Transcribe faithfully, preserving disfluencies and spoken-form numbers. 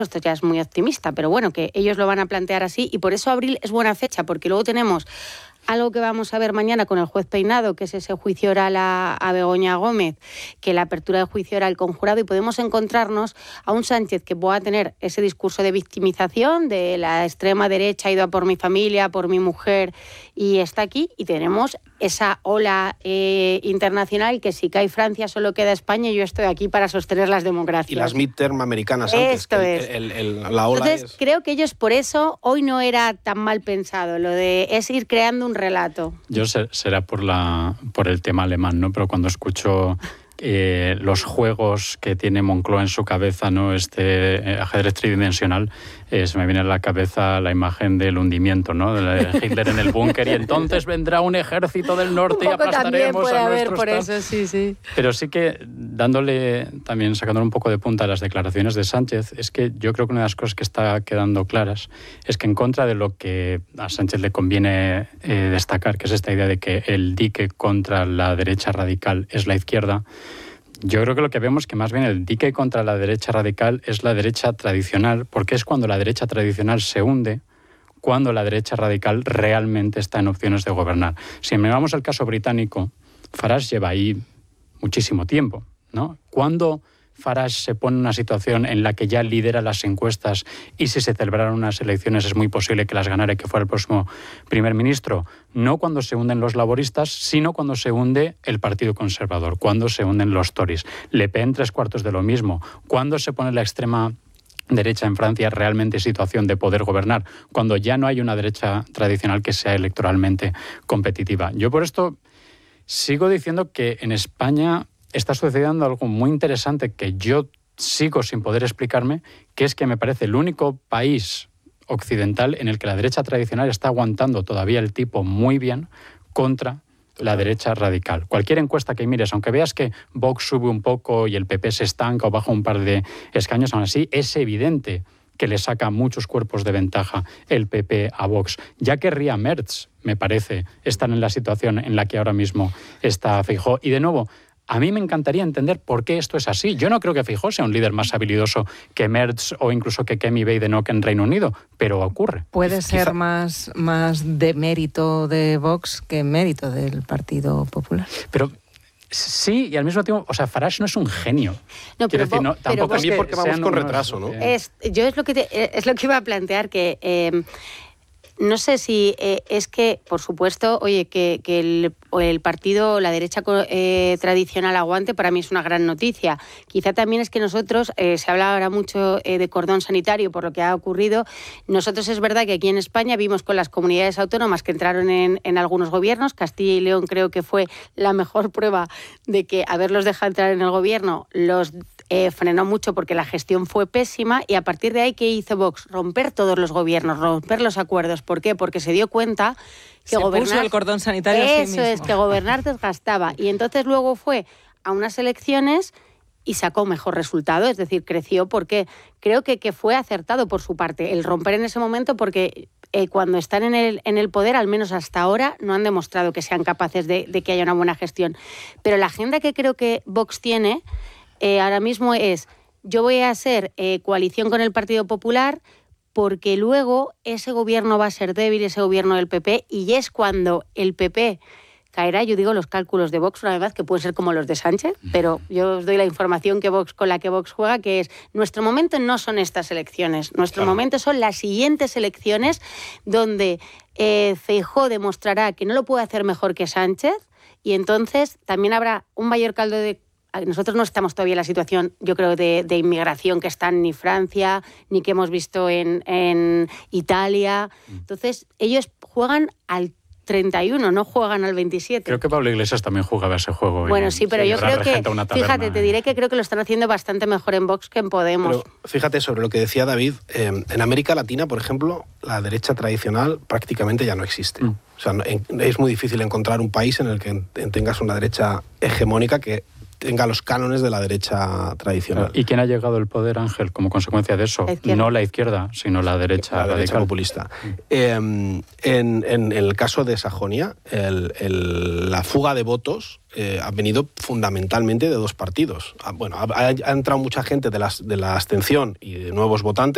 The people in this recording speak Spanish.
esto ya es muy optimista, pero bueno, que ellos lo van a plantear así y por eso abril es buena fecha, porque luego tenemos algo que vamos a ver mañana con el juez Peinado, que es ese juicio oral a, a Begoña Gómez, que la apertura del juicio oral con jurado, y podemos encontrarnos a un Sánchez que pueda tener ese discurso de victimización de la extrema derecha, ha ido a por mi familia, por mi mujer, y está aquí, y tenemos esa ola eh, internacional que si cae Francia solo queda España y yo estoy aquí para sostener las democracias. Y las midterm americanas antes. Esto que es. El, el, el, la ola Entonces, es... creo que ellos por eso hoy no era tan mal pensado, lo de es ir creando un relato. Yo sé, será por, la, por el tema alemán, ¿no? Pero cuando escucho eh, los juegos que tiene Moncloa en su cabeza, ¿no? Este eh, ajedrez tridimensional, eh, se me viene a la cabeza la imagen del hundimiento, ¿no? De Hitler en el búnker y entonces vendrá un ejército del norte y aplastaremos puede a haber nuestros... por eso, sí, sí. Pero sí que dándole, también sacándole un poco de punta a las declaraciones de Sánchez, es que yo creo que una de las cosas que está quedando claras es que en contra de lo que a Sánchez le conviene eh, destacar, que es esta idea de que el dique contra la derecha radical es la izquierda, yo creo que lo que vemos es que más bien el dique contra la derecha radical es la derecha tradicional, porque es cuando la derecha tradicional se hunde, cuando la derecha radical realmente está en opciones de gobernar. Si miramos el caso británico, Farage lleva ahí muchísimo tiempo, ¿no? ¿Cuándo Farage se pone en una situación en la que ya lidera las encuestas y si se celebraran unas elecciones es muy posible que las ganara y que fuera el próximo primer ministro? No cuando se hunden los laboristas, sino cuando se hunde el Partido Conservador, cuando se hunden los Tories. Le Pen tres cuartos de lo mismo. Cuando se pone la extrema derecha en Francia realmente en situación de poder gobernar, cuando ya no hay una derecha tradicional que sea electoralmente competitiva. Yo por esto sigo diciendo que en España está sucediendo algo muy interesante que yo sigo sin poder explicarme, que es que me parece el único país occidental en el que la derecha tradicional está aguantando todavía el tipo muy bien contra la derecha radical. Cualquier encuesta que mires, aunque veas que Vox sube un poco y el P P se estanca o baja un par de escaños, aún así es evidente que le saca muchos cuerpos de ventaja el P P a Vox. Ya querría Merz, me parece, estar en la situación en la que ahora mismo está Feijóo. Y de nuevo, a mí me encantaría entender por qué esto es así. Yo no creo que Feijóo sea un líder más habilidoso que Merz o incluso que Kemi Badenoch en Reino Unido, pero ocurre. Puede Quizá... ser más, más de mérito de Vox que mérito del Partido Popular. Pero sí, y al mismo tiempo, o sea, Farage no es un genio. No, pero, decir, no, pero tampoco también es porque vamos con retraso, ¿no? Eh... Es, yo es lo que te, es lo que iba a plantear, que eh, no sé si eh, es que, por supuesto, oye, que, que el, el partido, la derecha eh, tradicional aguante, para mí es una gran noticia. Quizá también es que nosotros, eh, se habla ahora mucho eh, de cordón sanitario por lo que ha ocurrido. Nosotros es verdad que aquí en España vimos con las comunidades autónomas que entraron en, en algunos gobiernos. Castilla y León creo que fue la mejor prueba de que haberlos dejado entrar en el gobierno los eh, frenó mucho porque la gestión fue pésima, y a partir de ahí, ¿qué hizo Vox? Romper todos los gobiernos, romper los acuerdos. ¿Por qué? Porque se dio cuenta que se gobernar... puso el cordón sanitario a sí mismo. Eso es, que gobernar desgastaba. Y entonces luego fue a unas elecciones y sacó mejor resultado, es decir, creció, porque creo que, que fue acertado por su parte el romper en ese momento, porque eh, cuando están en el, en el poder, al menos hasta ahora, no han demostrado que sean capaces de, de que haya una buena gestión. Pero la agenda que creo que Vox tiene eh, ahora mismo es: yo voy a hacer eh, coalición con el Partido Popular, porque luego ese gobierno va a ser débil, ese gobierno del P P, y es cuando el P P caerá. Yo digo los cálculos de Vox, una vez, que pueden ser como los de Sánchez, pero yo os doy la información que Vox, con la que Vox juega, que es: nuestro momento no son estas elecciones, nuestro claro. momento son las siguientes elecciones, donde eh, Feijóo demostrará que no lo puede hacer mejor que Sánchez, y entonces también habrá un mayor caldo de... Nosotros no estamos todavía en la situación, yo creo, de, de inmigración que están ni Francia, ni que hemos visto en, en Italia. Entonces, ellos juegan al treinta y uno, no juegan al veintisiete. Creo que Pablo Iglesias también jugaba ese juego. Bueno, sí, pero yo creo que, fíjate, te diré que creo que lo están haciendo bastante mejor en Vox que en Podemos. Pero fíjate, sobre lo que decía David, eh, en América Latina, por ejemplo, la derecha tradicional prácticamente ya no existe. Mm. O sea, es muy difícil encontrar un país en el que tengas una derecha hegemónica que tenga los cánones de la derecha tradicional. ¿Y quién ha llegado al poder, Ángel, como consecuencia de eso? La no la izquierda, sino la derecha la radical. derecha populista. Mm. Eh, en, en, en el caso de Sajonia, el, el, la fuga de votos eh, ha venido fundamentalmente de dos partidos. Bueno, ha, ha entrado mucha gente de, las, de la abstención y de nuevos votantes,